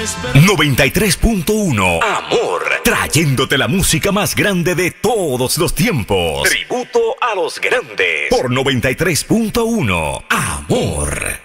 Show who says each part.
Speaker 1: 93.1 Amor, trayéndote la música más grande de todos los tiempos. Tributo a los grandes por 93.1 Amor.